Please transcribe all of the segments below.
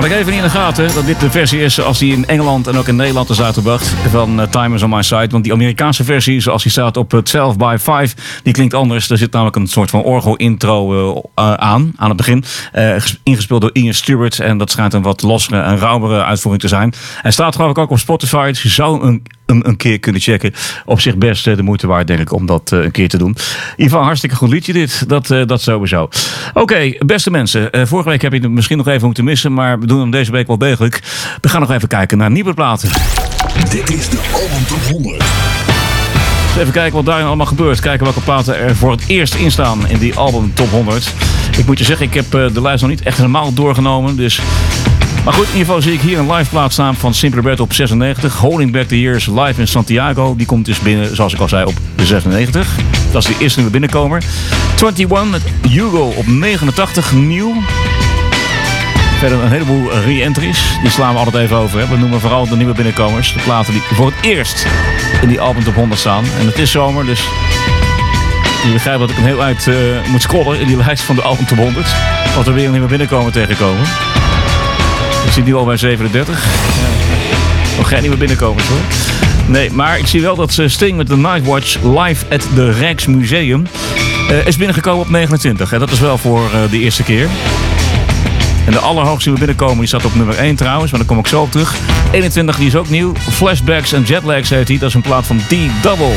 Had ik even in de gaten dat dit de versie is zoals die in Engeland en ook in Nederland is uitgebracht van Time Is On My Side. Want die Amerikaanse versie, zoals die staat op 12 by 5, die klinkt anders. Er zit namelijk een soort van orgel-intro aan het begin. Ingespeeld door Ian Stewart. En dat schijnt een wat lossere en rauwere uitvoering te zijn. Hij staat geloof ik ook op Spotify. Dus je zou een keer kunnen checken. Op zich best de moeite waard, denk ik, om dat een keer te doen. In ieder geval, hartstikke goed liedje dit. Dat sowieso. Oké, beste mensen. Vorige week heb je het misschien nog even moeten missen, maar we doen hem deze week wel degelijk. We gaan nog even kijken naar nieuwe platen. Dit is de Album Top 100. Even kijken wat daarin allemaal gebeurt. Kijken welke platen er voor het eerst in staan in die Album Top 100. Ik moet je zeggen, ik heb de lijst nog niet echt helemaal doorgenomen. Dus... Maar goed, in ieder geval zie ik hier een live plaat staan van Simply Red op 96. Holding Back the Years live in Santiago. Die komt dus binnen, zoals ik al zei, op de 96. Dat is de eerste nieuwe binnenkomer. 21 met Hugo op 89, nieuw. Verder een heleboel re-entries. Die slaan we altijd even over. Hè. We noemen vooral de nieuwe binnenkomers. De platen die voor het eerst in die album top 100 staan. En het is zomer, dus je begrijpt dat ik een heel uit moet scrollen in die lijst van de album top 100. Want we weer een nieuwe binnenkomer tegenkomen. Ik zit nu al bij 37. Nog geen nieuwe binnenkomers hoor. Nee, maar ik zie wel dat Sting met de Nightwatch live at the Rijksmuseum is binnengekomen op 29. En dat is wel voor de eerste keer. En de allerhoogste nieuwe binnenkomer die staat op nummer 1 trouwens, maar daar kom ik zo op terug. 21, die is ook nieuw. Flashbacks and Jetlags heet die. Dat is een plaat van D-Double.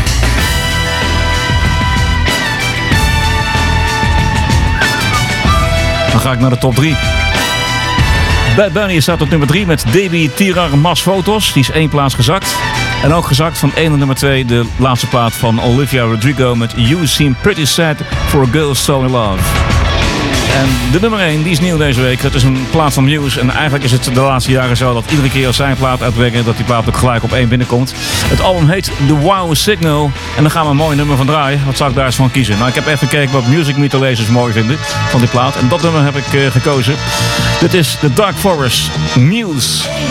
Dan ga ik naar de top 3. Bad Bunny staat op nummer 3 met Debbie Tirar Mas Fotos. Die is 1 plaats gezakt. En ook gezakt van 1 naar nummer 2 de laatste plaat van Olivia Rodrigo met You Seem Pretty Sad for a Girl So In Love. En de nummer 1, die is nieuw deze week. Dat is een plaat van Muse. En eigenlijk is het de laatste jaren zo dat iedere keer als zij een plaat uitbrengen, dat die plaat ook gelijk op 1 binnenkomt. Het album heet The Wow Signal. En daar gaan we een mooi nummer van draaien. Wat zou ik daar eens van kiezen? Nou, ik heb even gekeken wat Music Meter lezers mooi vinden van die plaat. En dat nummer heb ik gekozen. Dit is The Dark Forest, Muse.